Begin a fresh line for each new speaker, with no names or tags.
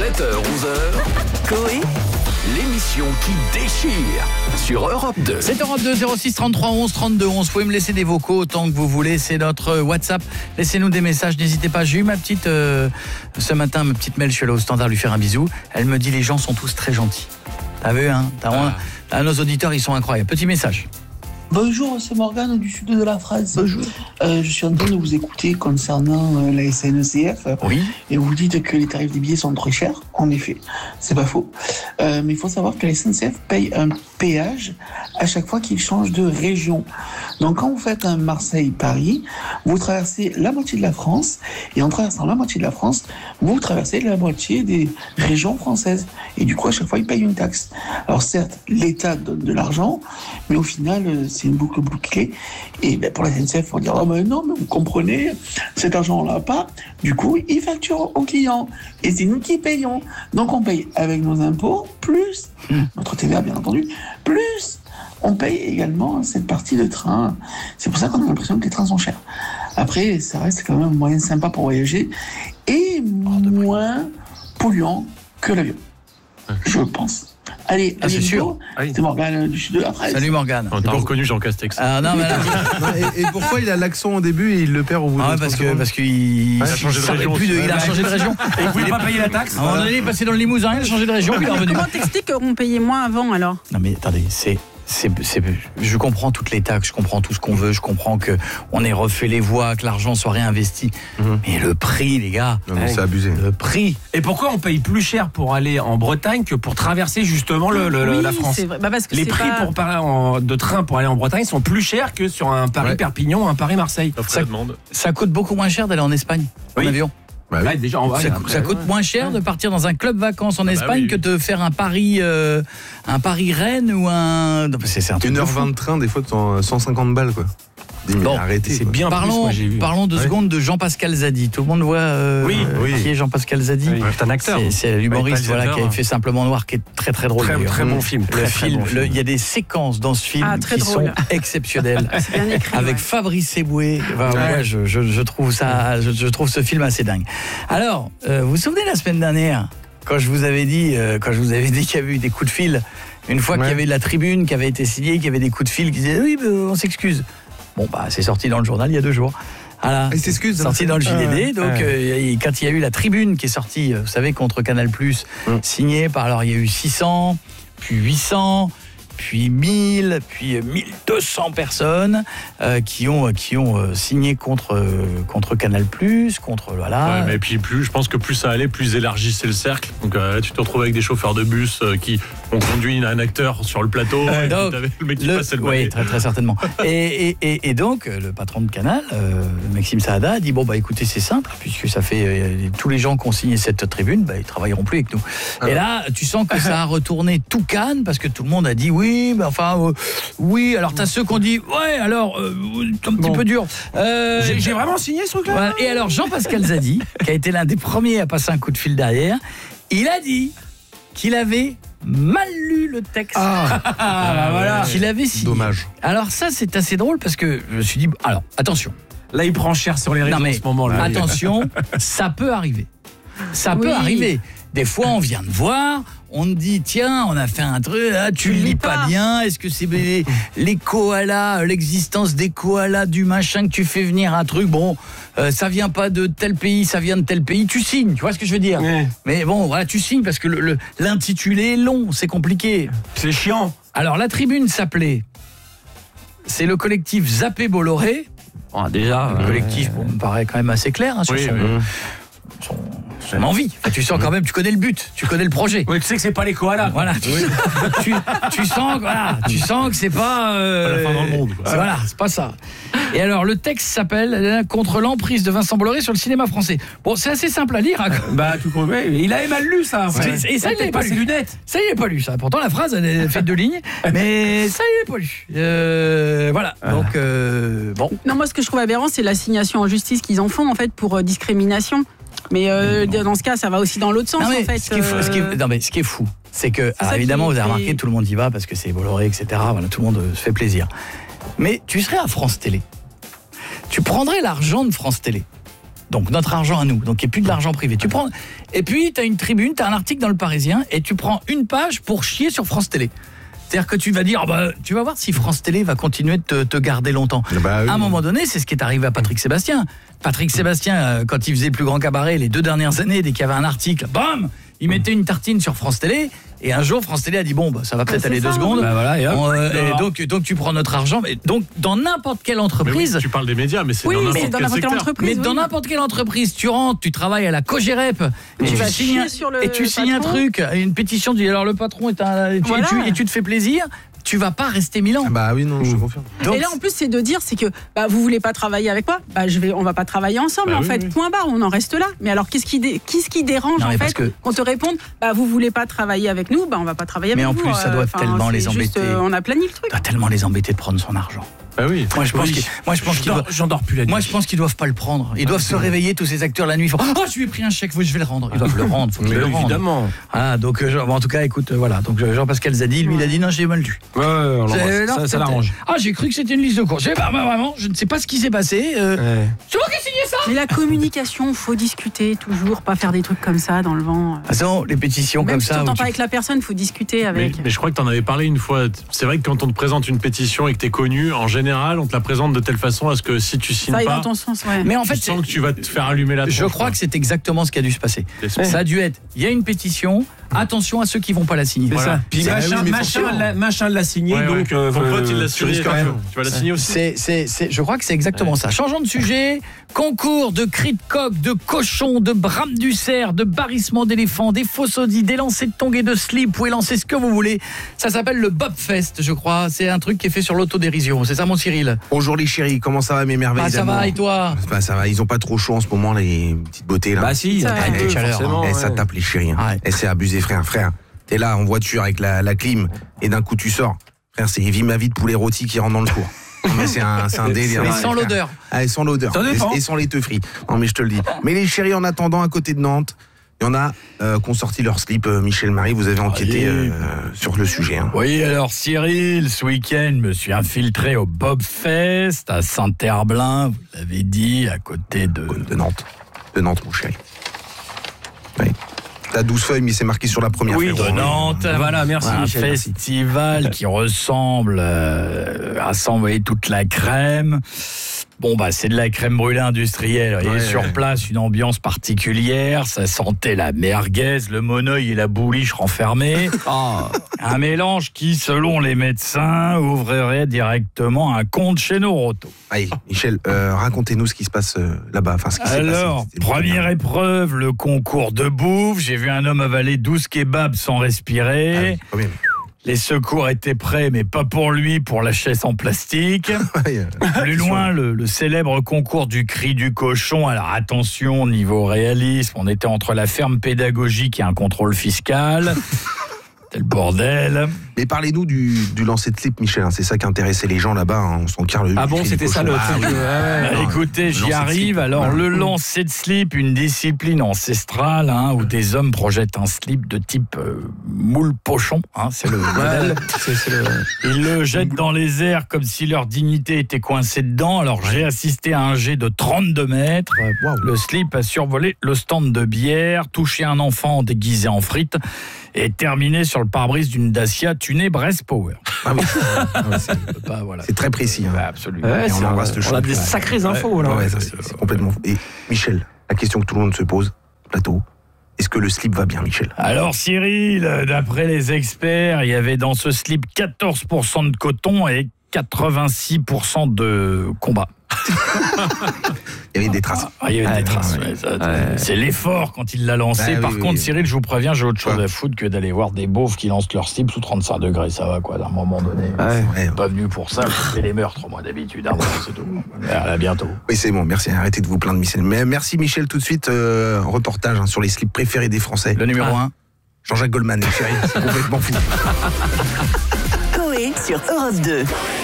7h-11h,
Coé,
l'émission qui déchire sur Europe 2.
C'est Europe 2, 06 33 11 32 11. Vous pouvez me laisser des vocaux autant que vous voulez. C'est notre WhatsApp. Laissez-nous des messages. N'hésitez pas. J'ai eu ma petite, ce matin, ma petite Mel. Je suis allé au standard lui faire un bisou. Elle me dit les gens sont tous très gentils. T'as vu, hein? Nos auditeurs, ils sont incroyables. Petit message.
Bonjour, c'est Morgane du sud de la France. Bonjour. Je suis en train de vous écouter concernant la SNCF.
Oui.
Et vous dites que les tarifs des billets sont trop chers. En effet, c'est pas faux. Mais il faut savoir que la SNCF paye un péage à chaque fois qu'il change de région. Donc quand vous faites un Marseille-Paris, vous traversez la moitié de la France. Et en traversant la moitié de la France, vous traversez la moitié des régions françaises. Et du coup, à chaque fois, ils payent une taxe. Alors certes, l'État donne de l'argent, mais au final, c'est une boucle bouclée. Et ben, pour la SNCF, il faut dire oh, ben non, mais vous comprenez, cet argent, on l'a pas. Du coup, ils facturent aux clients. Et c'est nous qui payons. Donc on paye avec nos impôts, plus notre TVA, bien entendu, plus on paye également cette partie de train. C'est pour ça qu'on a l'impression que les trains sont chers. Après, ça reste quand même un moyen sympa pour voyager et moins polluant que l'avion, je pense. Allez,
c'est sûr.
C'est Morgane du sud de la France.
Salut Morgane.
On t'a reconnu Jean Castex.
Ah non, mais là,
Et pourquoi il a l'accent au début et il le perd au bout de 30 secondes
parce qu'il
a changé de région.
il a changé de région.
Et il pouvait pas payer la taxe.
À un moment donné, il est passé dans le Limousin, il a changé de région, puis il est revenu.
comment t'expliques qu'on payait moins avant alors?
Non mais attendez, je comprends toutes les taxes, je comprends tout ce qu'on veut, je comprends que on ait refait les voies, que l'argent soit réinvesti. Mais le prix, les gars,
Non, mais c'est abusé.
le prix.
Et pourquoi on paye plus cher pour aller en Bretagne que pour traverser justement la France?
C'est vrai. Bah parce que
Les
c'est
prix
pas...
de train pour aller en Bretagne sont plus chers que sur un Paris-Perpignan ou un Paris-Marseille.
Ça coûte beaucoup moins cher d'aller en Espagne en
Oui.
avion.
Bah oui.
Là, déjà,
Ça coûte moins cher de partir dans un club vacances en Espagne que de faire un Paris-Rennes ou un... Non, c'est un truc de fou.
1h20 de train, des fois, 150 balles, quoi. Dis, mais
Bon,
arrêtez.
c'est
quoi.
bien plus, moi, j'ai vu.
Parlons 2 secondes de Jean-Pascal Zadi. Tout le monde voit qui est Jean-Pascal Zadi.
Oui, c'est un acteur.
C'est l'humoriste
Oui,
qui a fait Simplement Noir, qui est très très drôle.
Très, très bon film.
Le film, il y a des séquences dans ce film
très
qui
drôle.
sont exceptionnelles.
C'est bien écrit,
Avec
ouais.
Fabrice Eboué. Moi, je trouve ça, je trouve ce film assez dingue. Alors, vous vous souvenez la semaine dernière, quand je vous avais dit qu'il y avait eu des coups de fil, une fois qu'il y avait de la tribune qui avait été signée, qu'il y avait des coups de fil qui disaient oui, on s'excuse. Bon, c'est sorti dans le journal il y a 2 jours. Voilà.
Il s'excuse.
Sorti dans le JDD. Donc, quand il y a eu la tribune qui est sortie, vous savez, contre Canal+, signée par, alors il y a eu 600, puis 800, puis 1000, puis 1200 personnes qui ont signé contre Canal+, contre voilà.
Ouais, mais puis je pense que plus ça allait, plus ils élargissaient le cercle. Donc là, tu te retrouves avec des chauffeurs de bus qui ont conduit un acteur sur le plateau. Et
donc,
t'avais le mec qui passait le balai.
Oui, très, très certainement. et donc, le patron de Canal, Maxime Saada, a dit bon, écoutez, c'est simple, puisque ça fait tous les gens qui ont signé cette tribune, ils travailleront plus avec nous. Et là, tu sens que ça a retourné tout Cannes, parce que tout le monde a dit oui, oui, alors t'as ceux qui ont dit ouais, alors, c'est un petit peu dur.
J'ai vraiment signé ce truc-là.
Voilà. Et alors, Jean-Pascal Zadi, qui a été l'un des premiers à passer un coup de fil derrière, il a dit qu'il avait mal lu le texte.
Voilà.
Qu'il avait signé.
Dommage.
Alors ça, c'est assez drôle parce que je me suis dit, alors, attention.
Là, il prend cher sur les réseaux en ce moment-là.
Attention, ça peut arriver. Ça peut
Oui.
arriver. Des fois, on vient de voir, on te dit, tiens, on a fait un truc, là, tu le lis pas bien, est-ce que c'est les koalas, l'existence des koalas, du machin que tu fais venir un truc, ça vient pas de tel pays, ça vient de tel pays, tu signes, tu vois ce que je veux dire?
Ouais.
Mais bon, voilà, tu signes parce que l'intitulé est long, c'est compliqué.
C'est chiant.
Alors, la tribune s'appelait, c'est le collectif Zappé Bolloré. Bon, déjà, le collectif me paraît quand même assez clair sur son envie. Enfin, tu sens quand même, tu connais le but, tu connais le projet.
Oui, tu sais que c'est pas les koalas.
Voilà, tu sens que c'est pas
la fin dans le monde, quoi.
Voilà, c'est pas ça. Et alors le texte s'appelle Contre l'emprise de Vincent Bolloré sur le cinéma français. Bon, c'est assez simple à lire.
Tu comprends. Il avait mal lu ça.
Et ça, il n'avait pas
ses
lu.
lunettes.
Ça, il n'avait pas lu ça. Pourtant, la phrase, elle est faite de lignes, mais ça, il n'avait pas lu. Voilà. Donc, bon.
Non, moi, ce que je trouve aberrant, c'est l'assignation en justice qu'ils en font, en fait, pour discrimination. Mais dans ce cas, ça va aussi dans l'autre sens,
Non, mais
en fait.
ce qui est fou, c'est que, évidemment, vous avez remarqué, tout le monde y va parce que c'est Bolloré, etc. Voilà, tout le monde se fait plaisir. Mais tu serais à France Télé. Tu prendrais l'argent de France Télé. Donc notre argent à nous, donc il n'y a plus de l'argent privé. Tu prends, et puis tu as une tribune, tu as un article dans le Parisien et tu prends une page pour chier sur France Télé. C'est-à-dire que tu vas dire, tu vas voir si France Télé va continuer de te garder longtemps.
Bah oui.
À un moment donné, c'est ce qui est arrivé à Patrick Sébastien. Patrick Sébastien, quand il faisait Plus Grand Cabaret les 2 dernières années, dès qu'il y avait un article, bam, il mettait une tartine sur France Télé. Et un jour, France Télé a dit bon, ça va peut-être aller 2 secondes.
Bah voilà, et hop.
Et donc tu prends notre argent. Et donc dans n'importe quelle entreprise.
Mais oui, tu parles des médias, mais c'est
Oui,
dans
mais
n'importe
dans
quel
n'importe quelle
secteur.
entreprise.
Mais dans n'importe quelle entreprise, tu rentres, tu travailles à la Cogérep, et tu
vas
signes
chier sur le
et tu signes un
patron.
truc, une pétition, tu dis alors le patron est
Voilà.
et tu te fais plaisir, tu vas pas rester 1000 ans.
Bah oui, non, je confirme.
Donc,
et là en plus c'est de dire c'est que vous voulez pas travailler avec moi, on va pas travailler ensemble
Bah
en
oui,
fait,
oui.
point barre, on en reste là. Mais alors qu'est-ce qui dérange
Non, mais
en
parce
fait
que-
qu'on te réponde vous voulez pas travailler avec nous, on va pas travailler
Mais
avec
en
vous.
plus, ça doit tellement les
c'est juste,
embêter.
on a plani le truc.
doit tellement les embêter de prendre son argent.
Bah oui.
Moi je pense qu'ils doivent
J'endors plus la nuit.
Moi, je pense qu'ils doivent pas le prendre. Ils doivent se réveiller, tous ces acteurs, la nuit. Ils font je lui ai pris un chèque, je vais le rendre. Ils doivent le rendre. Faut qu'ils
Mais
le rendent.
évidemment.
Ah, donc, en tout cas, écoute, voilà. Donc, Jean-Pascal Zadi, lui, il a dit non, j'ai mal lu.
Ouais, on l'embrasse. Ça l'arrange.
Ah, j'ai cru que c'était une liste de courses. Vraiment, je ne sais pas ce qui s'est passé.
Ouais.
C'est moi qui ai signé ça.
Mais la communication, faut discuter toujours, pas faire des trucs comme ça dans le vent.
De toute façon, les pétitions
Même
comme
si tu
ça.
t'entends
où
pas avec la personne, faut discuter avec.
Mais je crois que tu en avais parlé une fois. C'est vrai que quand on te présente une pétition et que tu es connu, en général, on te la présente de telle façon à ce que si tu signes
Ça aille
pas,
dans ton sens, ouais.
Mais en
tu
fait,
sens que tu vas te faire allumer la tronche.
je crois que c'est exactement ce qui a dû se passer.
J'espère.
Ça a dû être. Il y a une pétition. Attention à ceux qui vont pas la signer.
C'est
Voilà.
ça. Puis
C'est-
machin,
oui, mais
machin,
forcément.
machin l'a signé,
Ouais,
donc.
Ton pote, il l'a
tu
signé.
risques
toi,
rien.
Tu vas la signer aussi.
Je crois que c'est exactement ça. Changeons de sujet. Concours de cris de coq, de cochon, de brame du cerf, de barrissement d'éléphant, des faux sodis, des lancers de tongs et de slip. Vous pouvez lancer ce que vous voulez. Ça s'appelle le Bobfest, je crois. C'est un truc qui est fait sur l'autodérision. C'est ça, mon Cyril?
Bonjour les chéris, comment ça va mes merveilles
Ça
d'amour?
va, et toi?
Bah, ça va, ils ont pas trop chaud en ce moment les petites beautés là.
Bah si,
Ça,
un
ouais.
peu,
Chaleur,
forcément.
Eh, ça
ouais.
tape les chéris. Hein.
Ouais.
Eh, c'est abusé frère. T'es là en voiture avec la clim et d'un coup tu sors. Frère, c'est vie ma vie de poulet rôti qui rentre dans le four. Mais c'est un délire.
Mais
hein,
sans
frère.
l'odeur.
Ah, et sans l'odeur.
Ça dépend.
Et sans les teufs frits. Non mais je te le dis. Mais les chéris en attendant à côté de Nantes, il y en a qui ont sorti leur slip. Michel Marie, vous avez enquêté sur le sujet. Hein.
Oui, alors Cyril, ce week-end, je me suis infiltré au Bobfest à Saint-Herblain, vous l'avez dit, à côté de...
De Nantes. De Nantes, mon chéri. Oui. T'as 12 feuilles, mais c'est marqué sur la première
Oui,
feuille.
de Nantes.
Voilà, merci,
Un
Michel, merci.
festival qui ressemble à s'envoyer toute la crème. Bon, c'est de la crème brûlée industrielle. Il y a sur place une ambiance particulière. Ça sentait la merguez, le monoeil et la bouliche renfermés. Un mélange qui, selon les médecins, ouvrirait directement un compte chez Noroto.
Allez, Michel, racontez-nous ce qui se passe là-bas. Enfin, ce qui s'est passé.
Alors,
C'était
première
bien.
épreuve, le concours de bouffe. J'ai vu un homme avaler 12 kebabs sans
Ah
respirer.
oui, quand même.
Les secours étaient prêts, mais pas pour lui, pour la chaise en plastique.
Ouais,
Plus loin, le célèbre concours du cri du cochon. Alors attention, niveau réalisme, on était entre la ferme pédagogique et un contrôle fiscal. C'était le bordel.
Mais parlez-nous du lancer de slip, Michel. Hein. C'est ça qui intéressait les gens là-bas. Hein. On s'en carre le.
Ah bon, c'était ça le
Ah,
truc.
oui.
Bah, écoutez,
le
j'y
lancer de
arrive.
slip.
Alors,
Voilà.
le lancer de slip, une discipline ancestrale où des hommes projettent un slip de type moule pochon. C'est le modèle. Ils le jettent dans les airs comme si leur dignité était coincée dedans. Alors, j'ai assisté à un jet de 32 mètres.
Waouh.
Le slip a survolé le stand de bière, touché un enfant déguisé en frites et terminé sur le pare-brise d'une Dacia tunée Brest Power.
Ah oui. Ah ouais, c'est-
Voilà.
c'est très précis. Hein.
Ouais, absolument.
Ouais,
Et on embrasse le
on a
champ.
des sacrées infos là.
Ouais, ça, c'est complètement fou. Et Michel, la question que tout le monde se pose, plateau, est-ce que le slip va bien, Michel?
Alors Cyril, d'après les experts, il y avait dans ce slip 14% de coton et 86% de combat.
Il y avait des traces.
Il y avait des traces.
ouais.
Ouais, ça, c'est l'effort quand il l'a lancé.
Bah,
Par
oui,
contre,
oui.
Cyril, je vous préviens, j'ai autre chose
Ouais.
à foutre que d'aller voir des beaufs qui lancent leur slip sous 35 degrés. Ça va quoi, d'un moment donné.
Ouais.
Pas venu pour ça, je fais les meurtres, moi, d'habitude. C'est tout. À bientôt.
Oui, c'est bon, merci. Arrêtez de vous plaindre, Michel. Mais merci, Michel. Tout de suite, reportage sur les slips préférés des Français.
Le numéro 1.
Jean-Jacques Goldman, chérie, c'est complètement fou.
Coé sur Europe 2.